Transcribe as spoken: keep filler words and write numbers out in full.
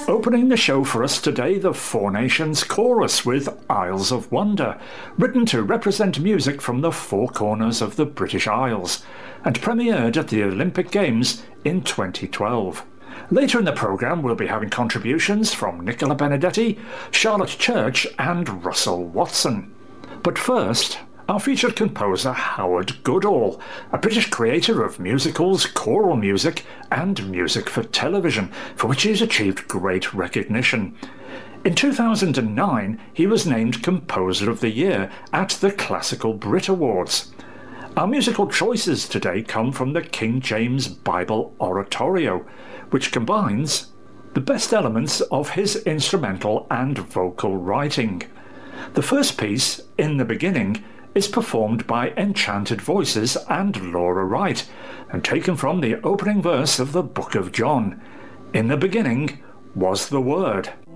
Opening the show for us today, the Four Nations Chorus with Isles of Wonder, written to represent music from the four corners of the British Isles, and premiered at the Olympic Games in twenty twelve. Later in the programme we'll be having contributions from Nicola Benedetti, Charlotte Church and Russell Watson. But first, our featured composer Howard Goodall, a British creator of musicals, choral music and music for television, for which he has achieved great recognition. In two thousand nine he was named Composer of the Year at the Classical Brit Awards. Our musical choices today come from the King James Bible Oratorio, which combines the best elements of his instrumental and vocal writing. The first piece, In the Beginning, is performed by Enchanted Voices and Laura Wright, and taken from the opening verse of the Book of John. In the beginning was the Word.